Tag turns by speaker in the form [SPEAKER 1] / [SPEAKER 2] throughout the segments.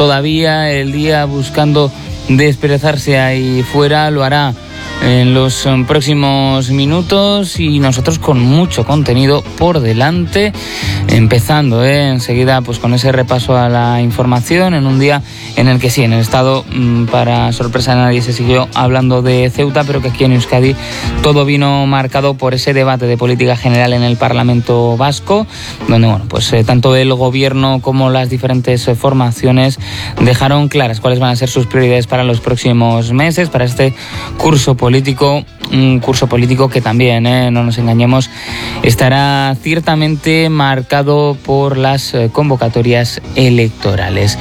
[SPEAKER 1] todavía el día buscando desperezarse ahí fuera. Lo hará en los próximos minutos y nosotros con mucho contenido por delante, empezando enseguida pues con ese repaso a la información en un día en el que sí, en el Estado, para sorpresa de nadie, se siguió hablando de Ceuta, pero que aquí en Euskadi todo vino marcado por ese debate de política general en el Parlamento Vasco, donde bueno, pues tanto el gobierno como las diferentes formaciones dejaron claras cuáles van a ser sus prioridades para los próximos meses, para este curso político, un curso político que también, no nos engañemos, estará ciertamente marcado por las convocatorias electorales.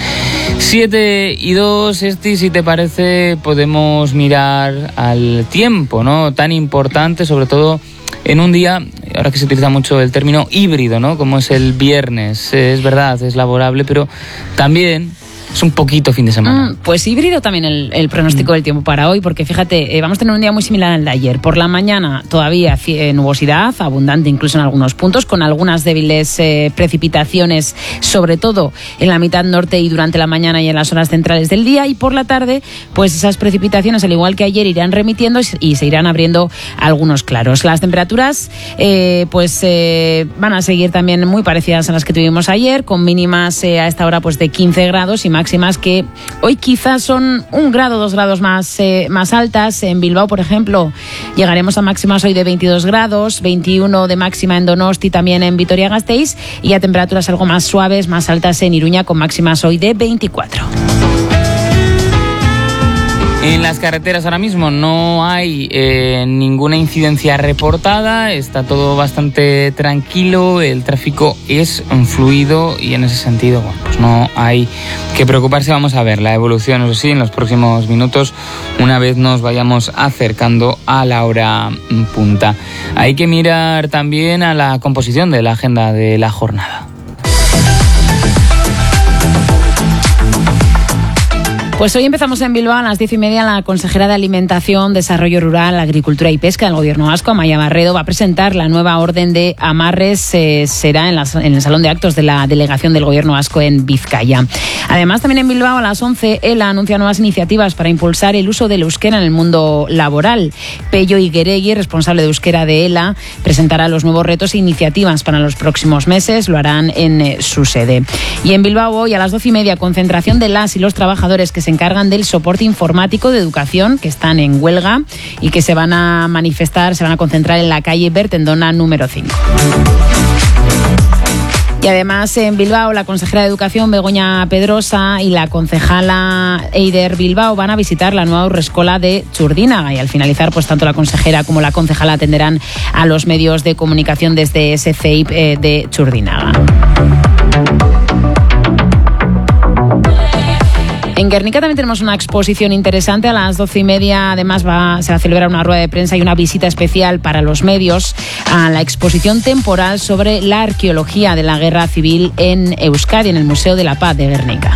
[SPEAKER 1] 7:02, si te parece, podemos mirar al tiempo, ¿no? Tan importante, sobre todo en un día, ahora que se utiliza mucho el término híbrido, ¿no? Como es el viernes, es verdad, es laborable, pero también es un poquito fin de semana.
[SPEAKER 2] Pues híbrido también el pronóstico del tiempo para hoy, porque fíjate, vamos a tener un día muy similar al de ayer. Por la mañana todavía nubosidad, abundante incluso en algunos puntos, con algunas débiles precipitaciones, sobre todo en la mitad norte y durante la mañana y en las horas centrales del día. Y por la tarde, pues esas precipitaciones, al igual que ayer, irán remitiendo y se irán abriendo algunos claros. Las temperaturas van a seguir también muy parecidas a las que tuvimos ayer, con mínimas a esta hora pues de 15 grados y máximas que hoy quizás son 1 grado, 2 grados más altas. En Bilbao, por ejemplo, llegaremos a máximas hoy de 22 grados, 21 de máxima en Donosti, también en Vitoria-Gasteiz, y a temperaturas algo más suaves, más altas en Iruña, con máximas hoy de 24.
[SPEAKER 1] En las carreteras ahora mismo no hay ninguna incidencia reportada, está todo bastante tranquilo, el tráfico es fluido y en ese sentido, bueno, pues no hay que preocuparse. Vamos a ver la evolución, eso sí, en los próximos minutos, una vez nos vayamos acercando a la hora punta. Hay que mirar también a la composición de la agenda de la jornada.
[SPEAKER 2] Pues hoy empezamos en Bilbao a las 10:30. La consejera de Alimentación, Desarrollo Rural, Agricultura y Pesca del Gobierno vasco, Amaia Barredo, va a presentar la nueva orden de amarres. Será en el Salón de Actos de la Delegación del Gobierno vasco en Vizcaya. Además, también en Bilbao a las 11, ELA anuncia nuevas iniciativas para impulsar el uso del euskera en el mundo laboral. Pello Igueregui, responsable de euskera de ELA, presentará los nuevos retos e iniciativas para los próximos meses. Lo harán en su sede. Y en Bilbao hoy a las 12:30, concentración de las y los trabajadores que se encargan del soporte informático de educación, que están en huelga y que se van a manifestar, se van a concentrar en la calle Bertendona número 5. Y además en Bilbao, la consejera de Educación, Begoña Pedrosa, y la concejala Eider Bilbao van a visitar la nueva haurreskola de Txurdinaga. Y al finalizar, pues tanto la consejera como la concejala atenderán a los medios de comunicación desde ese CEIP de Txurdinaga. En Guernica también tenemos una exposición interesante. A las 12:30, además, se va a celebrar una rueda de prensa y una visita especial para los medios a la exposición temporal sobre la arqueología de la Guerra Civil en Euskadi, en el Museo de la Paz de Guernica.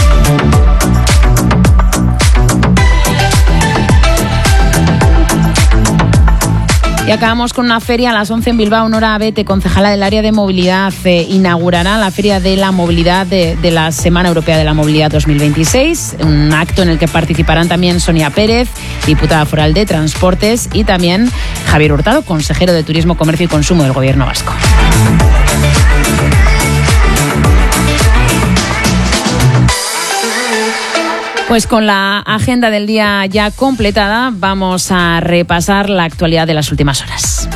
[SPEAKER 2] Y acabamos con una feria a las 11 en Bilbao. Nora Abete, concejala del área de movilidad, inaugurará la Feria de la Movilidad de la Semana Europea de la Movilidad 2026, un acto en el que participarán también Sonia Pérez, diputada foral de Transportes, y también Javier Hurtado, consejero de Turismo, Comercio y Consumo del Gobierno vasco. Pues con la agenda del día ya completada, vamos a repasar la actualidad de las últimas horas.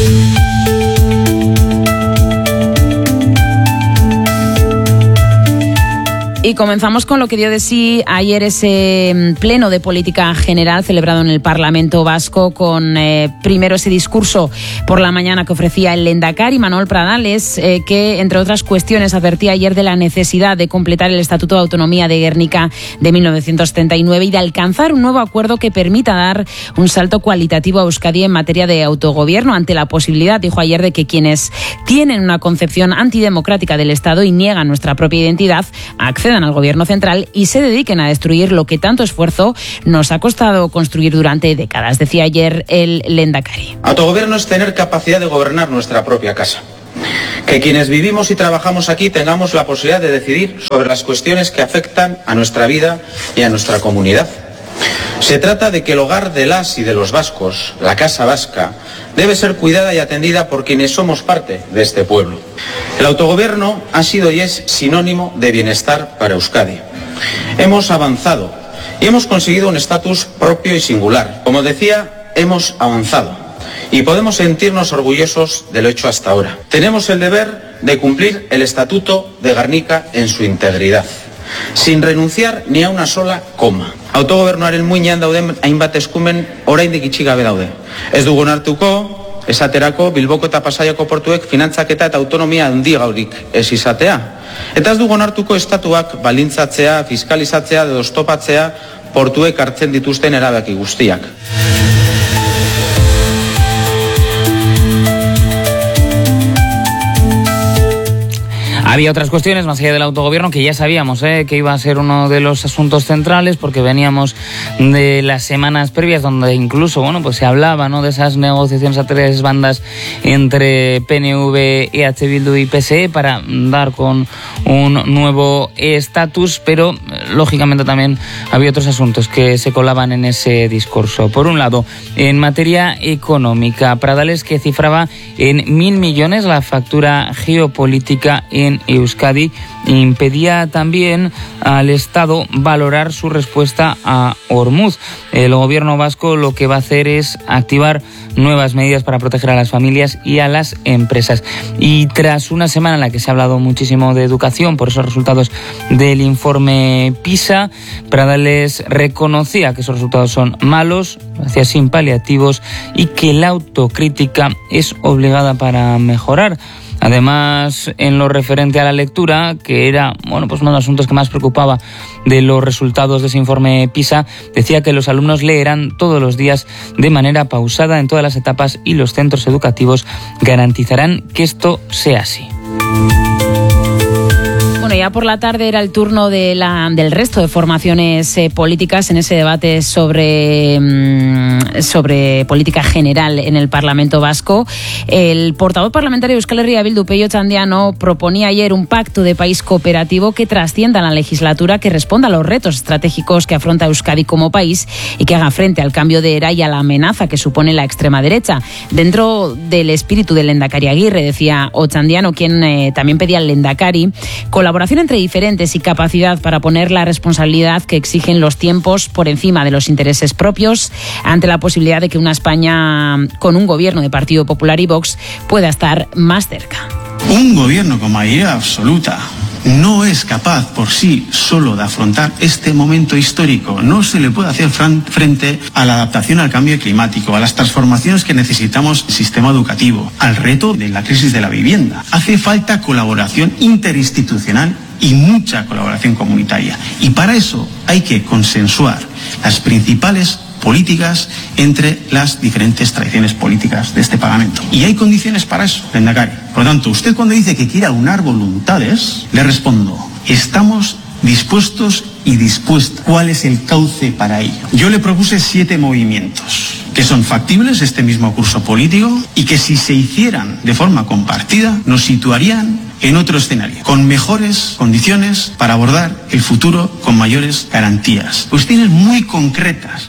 [SPEAKER 2] Y comenzamos con lo que dio de sí ayer ese pleno de política general celebrado en el Parlamento Vasco, con primero ese discurso por la mañana que ofrecía el Lehendakari Manuel Pradales, que entre otras cuestiones advertía ayer de la necesidad de completar el Estatuto de Autonomía de Guernica de 1979 y de alcanzar un nuevo acuerdo que permita dar un salto cualitativo a Euskadi en materia de autogobierno, ante la posibilidad, dijo ayer, de que quienes tienen una concepción antidemocrática del Estado y niegan nuestra propia identidad accedan al gobierno central y se dediquen a destruir lo que tanto esfuerzo nos ha costado construir durante décadas, decía ayer el Lehendakari.
[SPEAKER 3] Autogobierno es tener capacidad de gobernar nuestra propia casa. Que quienes vivimos y trabajamos aquí tengamos la posibilidad de decidir sobre las cuestiones que afectan a nuestra vida y a nuestra comunidad. Se trata de que el hogar de las y de los vascos, la Casa Vasca, debe ser cuidada y atendida por quienes somos parte de este pueblo. El autogobierno ha sido y es sinónimo de bienestar para Euskadi. Hemos avanzado y hemos conseguido un estatus propio y singular. Como decía, hemos avanzado y podemos sentirnos orgullosos de lo hecho hasta ahora. Tenemos el deber de cumplir el Estatuto de Gernika en su integridad, sin renunciar ni a una sola coma. Autogobernuaren muinean dauden hainbat eskumen oraindik itxi gabe daude. Ez dugu onartuko, esaterako Bilboko eta Pasaiako portuek finantzaketa eta autonomia handiagorik ez izatea. Eta ez dugu onartuko estatuak baldintzatzea, fiskalizatzea edo oztopatzea portuek hartzen dituzten erabaki guztiak.
[SPEAKER 1] Había otras cuestiones más allá del autogobierno que ya sabíamos que iba a ser uno de los asuntos centrales, porque veníamos de las semanas previas donde incluso pues se hablaba, ¿no?, de esas negociaciones a tres bandas entre PNV, EH Bildu y PSE para dar con un nuevo estatus, pero lógicamente también había otros asuntos que se colaban en ese discurso. Por un lado, en materia económica, Pradales, que cifraba en 1.000 millones la factura geopolítica en Euskadi, impedía también al Estado valorar su respuesta a Hormuz. El gobierno vasco lo que va a hacer es activar nuevas medidas para proteger a las familias y a las empresas. Y tras una semana en la que se ha hablado muchísimo de educación por esos resultados del informe PISA, Pradales reconocía que esos resultados son malos, lo hacía sin paliativos y que la autocrítica es obligada para mejorar. Además, en lo referente a la lectura, que era pues uno de los asuntos que más preocupaba de los resultados de ese informe PISA, decía que los alumnos leerán todos los días de manera pausada en todas las etapas y los centros educativos garantizarán que esto sea así.
[SPEAKER 2] Bueno, ya por la tarde era el turno del resto de formaciones políticas en ese debate sobre política general en el Parlamento Vasco. El portavoz parlamentario de Euskal Herria Bildu, Pello Txandiano, proponía ayer un pacto de país cooperativo que trascienda la legislatura, que responda a los retos estratégicos que afronta Euskadi como país y que haga frente al cambio de era y a la amenaza que supone la extrema derecha. Dentro del espíritu del Lehendakari Aguirre, decía Otxandiano, quien también pedía al Lehendakari colaboración entre diferentes y capacidad para poner la responsabilidad que exigen los tiempos por encima de los intereses propios, ante la posibilidad de que una España con un gobierno de Partido Popular y Vox pueda estar más cerca.
[SPEAKER 4] Un gobierno con mayoría absoluta no es capaz por sí solo de afrontar este momento histórico. No se le puede hacer frente a la adaptación al cambio climático, a las transformaciones que necesitamos en el sistema educativo, al reto de la crisis de la vivienda. Hace falta colaboración interinstitucional y mucha colaboración comunitaria. Y para eso hay que consensuar las principales políticas entre las diferentes tradiciones políticas de este Parlamento. Y hay condiciones para eso, Lehendakari. Por lo tanto, usted cuando dice que quiere aunar voluntades, le respondo, estamos dispuestos y dispuestas. ¿Cuál es el cauce para ello? Yo le propuse 7 movimientos que son factibles este mismo curso político y que si se hicieran de forma compartida nos situarían en otro escenario, con mejores condiciones para abordar el futuro con mayores garantías. Cuestiones muy concretas.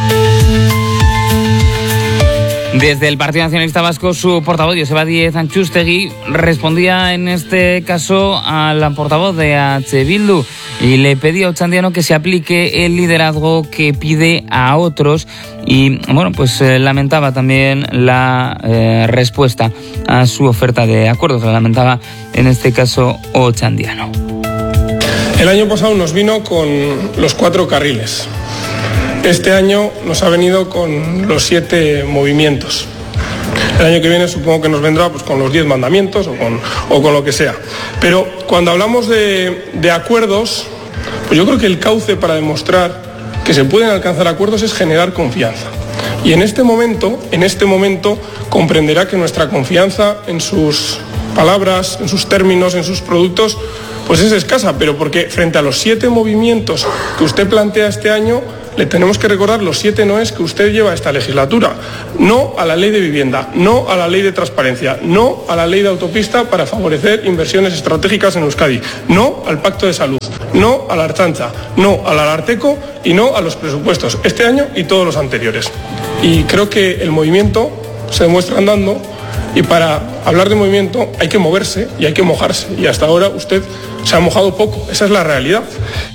[SPEAKER 1] Desde el Partido Nacionalista Vasco, su portavoz, Joseba Díez Antxustegi, respondía en este caso a la portavoz de EH Bildu y le pedía a Otxandiano que se aplique el liderazgo que pide a otros y, pues lamentaba también la respuesta a su oferta de acuerdo, que la lamentaba en este caso Otxandiano.
[SPEAKER 5] El año pasado nos vino con los 4 carriles. Este año nos ha venido con los 7 movimientos. El año que viene supongo que nos vendrá con los 10 mandamientos o con lo que sea. Pero cuando hablamos de acuerdos, pues yo creo que el cauce para demostrar que se pueden alcanzar acuerdos es generar confianza. Y en este momento comprenderá que nuestra confianza en sus palabras, en sus términos, en sus productos, pues es escasa, pero porque frente a los 7 movimientos que usted plantea este año, le tenemos que recordar los 7 noes que usted lleva esta legislatura. No a la ley de vivienda, no a la ley de transparencia, no a la ley de autopista para favorecer inversiones estratégicas en Euskadi, no al pacto de salud, no a la Ertzaintza, no al Ararteko y no a los presupuestos, este año y todos los anteriores. Y creo que el movimiento se demuestra andando, y para hablar de movimiento hay que moverse y hay que mojarse. Y hasta ahora usted se ha mojado poco, esa es la realidad.